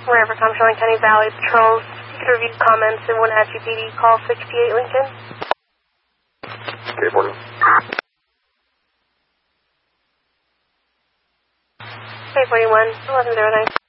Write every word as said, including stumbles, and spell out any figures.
Wherever Tom Showing County Valley Patrols. You could review comments in Wenatchee P D. Call sixty-eight Lincoln. Okay, Portland. K forty-one, eleven oh nine.